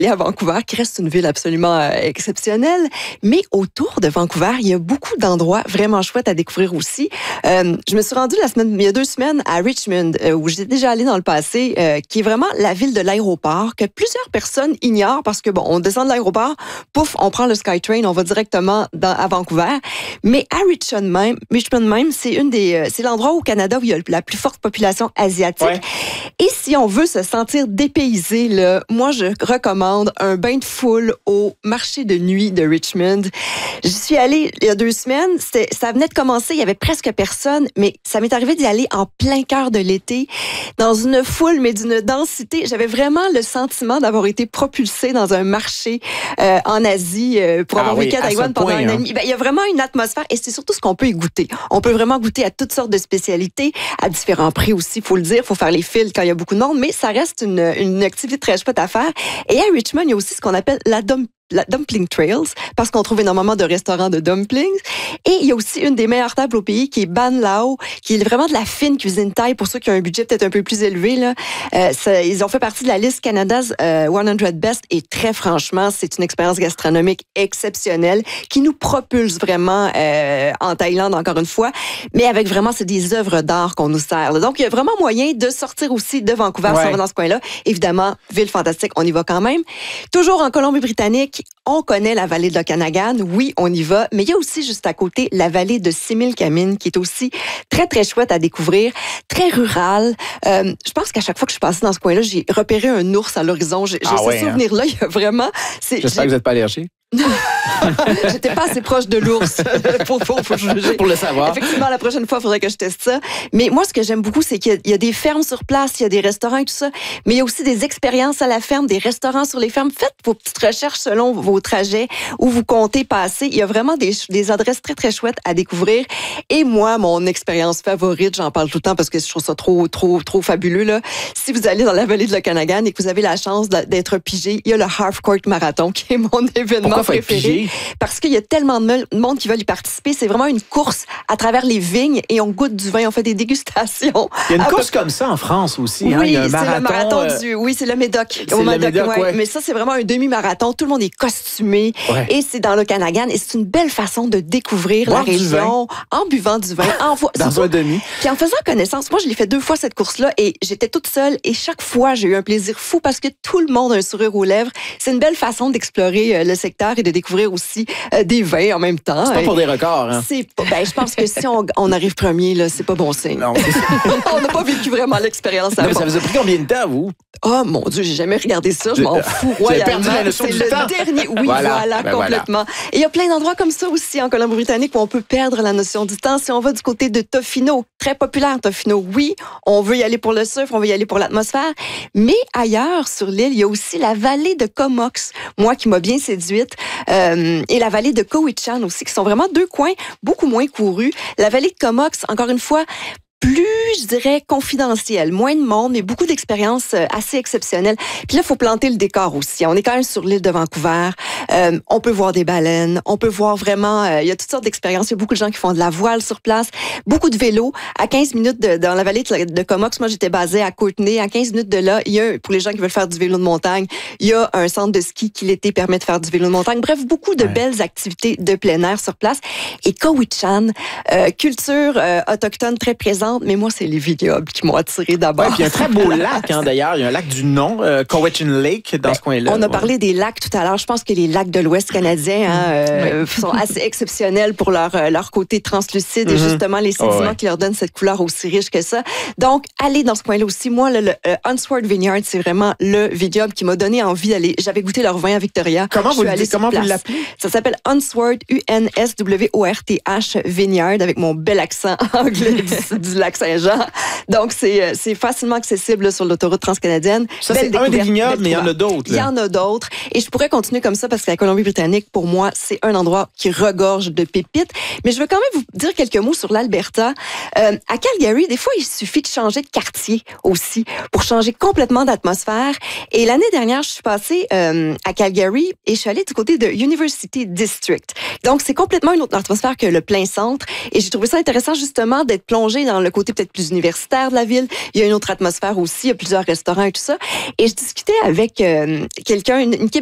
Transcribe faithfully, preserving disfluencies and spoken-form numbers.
à Vancouver, qui reste une ville absolument euh, exceptionnelle. Mais autour de Vancouver, il y a beaucoup d'endroits vraiment chouettes à découvrir aussi. Euh, je me suis rendue la semaine, il y a deux semaines à Richmond, euh, où j'étais déjà allée dans le passé, euh, qui est vraiment la ville de l'aéroport, que plusieurs personnes ignorent parce que, bon, on descend de l'aéroport, pouf, on prend le SkyTrain, on va directement dans, à Vancouver. Mais à Richmond même, Richmond même, c'est une des, euh, c'est l'endroit au Canada où il y a la plus forte population asiatique. Ouais. Et si on veut se sentir dépaysé, là, moi, je recommande un bain de foule au marché de nuit de Richmond. J'y suis allée il y a deux semaines. C'était, ça venait de commencer, il y avait presque personne, mais ça m'est arrivé d'y aller en plein cœur de l'été, dans une foule, mais d'une densité. J'avais vraiment le sentiment d'avoir été propulsée dans un marché euh, en Asie euh, pour ah avoir oui, vécu à Taïwan pendant un an. Hein. Ben, il y a vraiment une atmosphère et c'est surtout ce qu'on peut y goûter. On peut vraiment goûter à toutes sortes de spécialités, à différents prix aussi, il faut le dire. Il faut faire les files quand il y a beaucoup de monde, mais ça reste une, une activité très chouette à faire. Et à Richmond, il y a aussi ce qu'on appelle la dump la Dumpling Trails, parce qu'on trouve énormément de restaurants de dumplings. Et il y a aussi une des meilleures tables au pays qui est Ban Lao, qui est vraiment de la fine cuisine thaï pour ceux qui ont un budget peut-être un peu plus élevé. Là. Euh, ça, ils ont fait partie de la liste Canada's euh, cent Best et très franchement, c'est une expérience gastronomique exceptionnelle qui nous propulse vraiment euh, en Thaïlande, encore une fois, mais avec vraiment, c'est des œuvres d'art qu'on nous sert. Là. Donc, il y a vraiment moyen de sortir aussi de Vancouver ouais. si on va dans ce coin-là. Évidemment, ville fantastique, on y va quand même. Toujours en Colombie-Britannique, on connaît la vallée de l'Okanagan, oui, on y va, mais il y a aussi juste à côté la vallée de Similkameen qui est aussi très, très chouette à découvrir, très rurale. Euh, je pense qu'à chaque fois que je suis passée dans ce coin-là, j'ai repéré un ours à l'horizon. J'ai, ah j'ai ouais, ce souvenir-là, hein? Il y a vraiment... C'est, J'espère j'ai... que vous n'êtes pas allergique. J'étais pas assez proche de l'ours pour, pour, pour juger. Pour le savoir. Effectivement, la prochaine fois, il faudrait que je teste ça. Mais moi, ce que j'aime beaucoup, c'est qu'il y a, il y a des fermes sur place, il y a des restaurants et tout ça, mais il y a aussi des expériences à la ferme, des restaurants sur les fermes. Faites vos petites recherches selon vos trajets où vous comptez passer. Il y a vraiment des, des adresses très, très chouettes à découvrir. Et moi, mon expérience favorite, j'en parle tout le temps parce que je trouve ça trop, trop, trop fabuleux, là. Si vous allez dans la vallée de l'Okanagan et que vous avez la chance d'être pigé, il y a le Half Court Marathon qui est mon événement préféré. Parce qu'il y a tellement de monde qui veulent y participer. C'est vraiment une course à travers les vignes et on goûte du vin, on fait des dégustations. Il y a une course peu... comme ça en France aussi. Oui, hein? Il y a un c'est marathon, le marathon euh... du... Oui, c'est le Médoc. C'est le Médoc, ouais. ouais. Mais ça, c'est vraiment un demi-marathon. Tout le monde est costumé ouais. et c'est dans l'Okanagan et c'est une belle façon de découvrir Boire la région en buvant du vin. En vo... dans un demi. Puis en faisant connaissance. Moi, je l'ai fait deux fois cette course-là et j'étais toute seule et chaque fois, j'ai eu un plaisir fou parce que tout le monde a un sourire aux lèvres. C'est une belle façon d'explorer le secteur et de découvrir aussi euh, des vins en même temps. C'est pas pour des records, hein? C'est, ben, je pense que si on, on arrive premier, là, c'est pas bon signe. Non, on n'a pas vécu vraiment l'expérience avant. Mais ça vous a pris combien de temps, vous? Oh mon Dieu, j'ai jamais regardé ça, je m'en fous royalement. C'est le temps. dernier, oui, voilà, voilà ben complètement. Voilà. Et il y a plein d'endroits comme ça aussi en Colombie-Britannique où on peut perdre la notion du temps. Si on va du côté de Tofino, très populaire Tofino, oui, on veut y aller pour le surf, on veut y aller pour l'atmosphère, mais ailleurs sur l'île, il y a aussi la vallée de Comox, moi qui m'a bien séduite, euh, et la vallée de Cowichan aussi, qui sont vraiment deux coins beaucoup moins courus. La vallée de Comox, encore une fois, plus, je dirais, confidentiel, moins de monde, mais beaucoup d'expériences assez exceptionnelles. Puis là, il faut planter le décor aussi. On est quand même sur l'île de Vancouver. Euh, on peut voir des baleines. On peut voir vraiment... Euh, il y a toutes sortes d'expériences. Il y a beaucoup de gens qui font de la voile sur place. Beaucoup de vélos. À quinze minutes de, dans la vallée de, de Comox, moi, j'étais basée à Courtenay. À quinze minutes de là, il y a, pour les gens qui veulent faire du vélo de montagne, il y a un centre de ski qui, l'été, permet de faire du vélo de montagne. Bref, beaucoup de ouais. belles activités de plein air sur place. Et Cowichan, euh, culture euh, autochtone très présente. Mais moi, c'est les vignobles qui m'ont attiré d'abord. Ouais, puis il y a un très beau lac, hein, d'ailleurs. Il y a un lac du nom, euh, Cowichan Lake, dans ben, ce coin-là. On a ouais. parlé des lacs tout à l'heure. Je pense que les lacs de l'Ouest canadien hein, euh, oui. sont assez exceptionnels pour leur, leur côté translucide mm-hmm. et justement les sédiments oh, ouais. qui leur donnent cette couleur aussi riche que ça. Donc, allez dans ce coin-là aussi. Moi, le, le euh, Unsworth Vineyard, c'est vraiment le vignoble qui m'a donné envie d'aller. J'avais goûté leur vin à Victoria. Comment vous, comment vous l'appelez? Ça s'appelle Unsworth, U N S W O R T H Vineyard, avec mon bel accent anglais du, du lac Saint-Jean. Donc, c'est, c'est facilement accessible sur l'autoroute transcanadienne. Ça, c'est un des vignobles, mais il y en a d'autres. Il y en a d'autres. Et je pourrais continuer comme ça parce que la Colombie-Britannique, pour moi, c'est un endroit qui regorge de pépites. Mais je veux quand même vous dire quelques mots sur l'Alberta. Euh, à Calgary, des fois, il suffit de changer de quartier aussi pour changer complètement d'atmosphère. Et l'année dernière, je suis passée euh, à Calgary et je suis allée du côté de University District. Donc, c'est complètement une autre atmosphère que le plein centre. Et j'ai trouvé ça intéressant, justement, d'être plongée dans le le côté peut-être plus universitaire de la ville. Il y a une autre atmosphère aussi, il y a plusieurs restaurants et tout ça. Et je discutais avec euh, quelqu'un, une, une